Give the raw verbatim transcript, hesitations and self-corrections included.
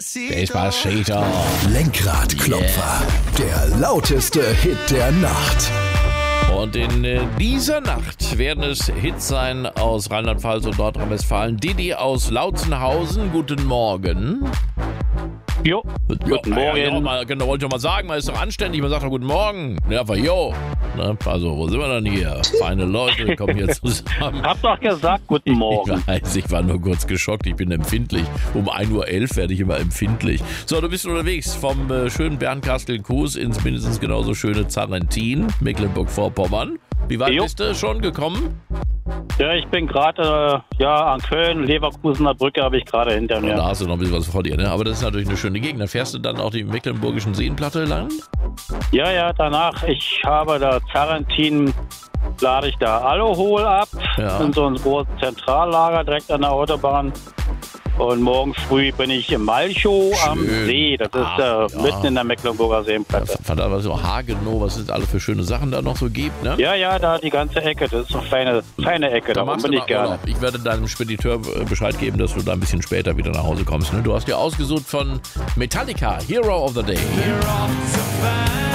Despacito. Lenkradklopfer. Der lauteste Hit der Nacht. Und in äh, dieser Nacht werden es Hits sein aus Rheinland-Pfalz und Nordrhein-Westfalen. Didi aus Lautzenhausen, guten Morgen. Jo, guten ja, Morgen. Ja, mal, genau, wollte ich mal sagen, man ist doch anständig, man sagt doch guten Morgen. Ja, aber jo. Ne? Also, wo sind wir denn hier? Feine Leute kommen hier zusammen. Hab doch gesagt, guten Morgen. Ich weiß, ich war nur kurz geschockt, ich bin empfindlich. Um ein Uhr elf werde ich immer empfindlich. So, du bist unterwegs vom äh, schönen Bernkastel-Kues ins mindestens genauso schöne Zarrentin, Mecklenburg-Vorpommern. Wie weit Jo. bist du schon gekommen? Ja, ich bin gerade äh, ja, an Köln, Leverkusener Brücke habe ich gerade hinter mir. Da hast du noch ein bisschen was vor dir, ne? Aber das ist natürlich eine schöne Gegend. Da fährst du dann auch die mecklenburgischen Seenplatte lang? Ja, ja, danach, ich habe da Zarrentin, lade ich da Aluhol ab, Ja. in so einem großen Zentrallager direkt an der Autobahn. Und morgen früh bin ich im Malchow am Schön. See. Das ist Ach, äh, ja. mitten in der Mecklenburger Seenplatte. Verdammt, was so Hagenow, was es alle für schöne Sachen da noch so gibt, ne? Ja, ja, da die ganze Ecke. Das ist eine feine, feine Ecke. Da machst bin du ich mal gerne. Urlaub. Ich werde deinem Spediteur äh, Bescheid geben, dass du da ein bisschen später wieder nach Hause kommst. Ne? Du hast dir ausgesucht von Metallica, Hero of the Day. You're off to find